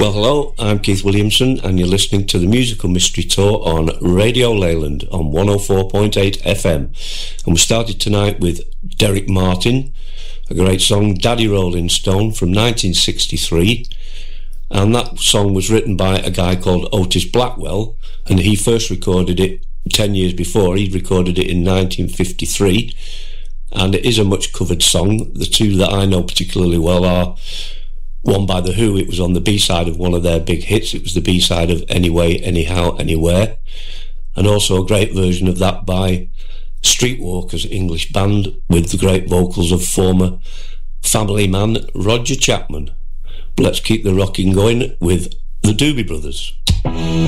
Well, hello, I'm Keith Williamson, and you're listening to the Musical Mystery Tour on Radio Leyland on 104.8 FM. And we started tonight with Derek Martin, a great song, Daddy Rolling Stone, from 1963. And that song was written by a guy called Otis Blackwell, and he first recorded it 10 years before. He recorded it in 1953, and it is a much covered song. The two that I know particularly well are one by The Who. It was on the B-side of one of their big hits. It was the B-side of Anyway, Anyhow, Anywhere. And also a great version of that by Streetwalkers, English band, with the great vocals of former Family man Roger Chapman. But let's keep the rocking going with the Doobie Brothers.